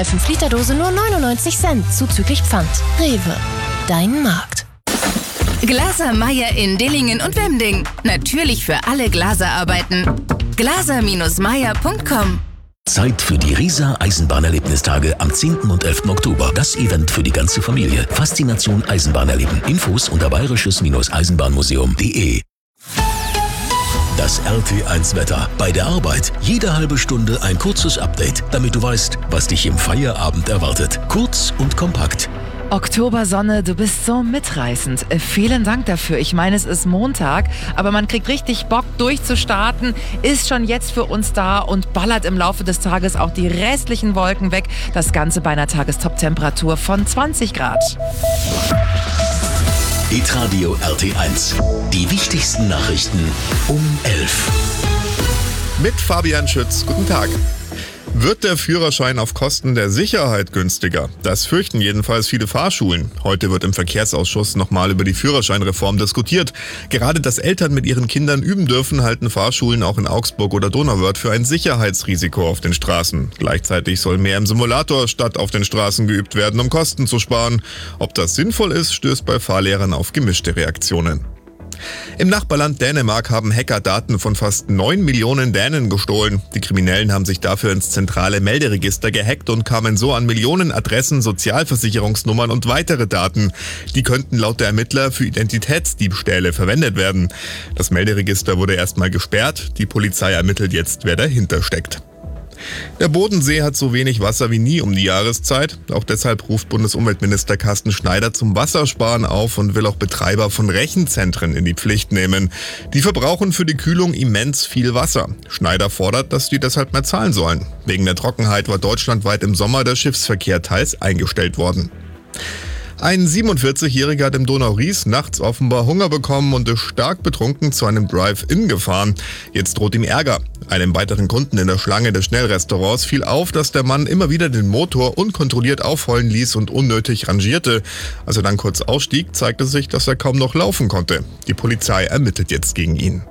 bei 5-Liter-Dose nur 99 Cent zuzüglich Pfand. Rewe, dein Markt. Glaser Meier in Dillingen und Wemding. Natürlich für alle Glaserarbeiten. glaser-meier.com. Zeit für die Riesa Eisenbahnerlebnistage am 10. und 11. Oktober. Das Event für die ganze Familie. Faszination Eisenbahn erleben. Infos unter bayerisches-eisenbahnmuseum.de. Das RT1 Wetter. Bei der Arbeit jede halbe Stunde ein kurzes Update, damit du weißt, was dich im Feierabend erwartet. Kurz und kompakt. Oktobersonne, du bist so mitreißend. Vielen Dank dafür. Ich meine, es ist Montag, aber man kriegt richtig Bock durchzustarten, ist schon jetzt für uns da und ballert im Laufe des Tages auch die restlichen Wolken weg. Das Ganze bei einer Tagestop-Temperatur von 20 Grad. Hitradio RT1. Die wichtigsten Nachrichten um 11. Mit Fabian Schütz. Guten Tag. Wird der Führerschein auf Kosten der Sicherheit günstiger? Das fürchten jedenfalls viele Fahrschulen. Heute wird im Verkehrsausschuss nochmal über die Führerscheinreform diskutiert. Gerade dass Eltern mit ihren Kindern üben dürfen, halten Fahrschulen auch in Augsburg oder Donauwörth für ein Sicherheitsrisiko auf den Straßen. Gleichzeitig soll mehr im Simulator statt auf den Straßen geübt werden, um Kosten zu sparen. Ob das sinnvoll ist, stößt bei Fahrlehrern auf gemischte Reaktionen. Im Nachbarland Dänemark haben Hacker Daten von fast 9 Millionen Dänen gestohlen. Die Kriminellen haben sich dafür ins zentrale Melderegister gehackt und kamen so an Millionen Adressen, Sozialversicherungsnummern und weitere Daten. Die könnten laut der Ermittler für Identitätsdiebstähle verwendet werden. Das Melderegister wurde erstmal gesperrt. Die Polizei ermittelt jetzt, wer dahinter steckt. Der Bodensee hat so wenig Wasser wie nie um die Jahreszeit. Auch deshalb ruft Bundesumweltminister Carsten Schneider zum Wassersparen auf und will auch Betreiber von Rechenzentren in die Pflicht nehmen. Die verbrauchen für die Kühlung immens viel Wasser. Schneider fordert, dass die deshalb mehr zahlen sollen. Wegen der Trockenheit war deutschlandweit im Sommer der Schiffsverkehr teils eingestellt worden. Ein 47-Jähriger hat im Donau-Ries nachts offenbar Hunger bekommen und ist stark betrunken zu einem Drive-In gefahren. Jetzt droht ihm Ärger. Einem weiteren Kunden in der Schlange des Schnellrestaurants fiel auf, dass der Mann immer wieder den Motor unkontrolliert aufheulen ließ und unnötig rangierte. Als er dann kurz ausstieg, zeigte sich, dass er kaum noch laufen konnte. Die Polizei ermittelt jetzt gegen ihn.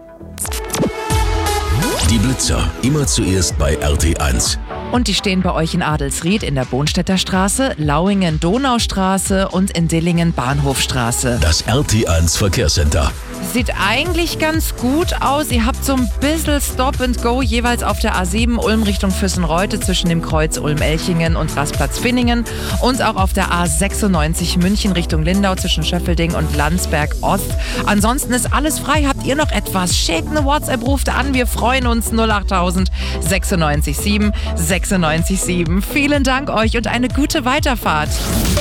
Die Blitzer. Immer zuerst bei RT1. Und die stehen bei euch in Adelsried in der Bohnstädter Straße, Lauingen Donaustraße und in Dillingen Bahnhofstraße. Das RT1 Verkehrscenter. Sieht eigentlich ganz gut aus. Ihr habt so ein bisschen Stop and Go jeweils auf der A7 Ulm Richtung Füssenreute zwischen dem Kreuz Ulm-Elchingen und Rastplatz-Finningen und auch auf der A96 München Richtung Lindau zwischen Schöffelding und Landsberg-Ost. Ansonsten ist alles frei. Habt ihr noch etwas? Schickt eine WhatsApp, ruft an. Wir freuen uns. 08000 96 7 96 7. Vielen Dank euch und eine gute Weiterfahrt.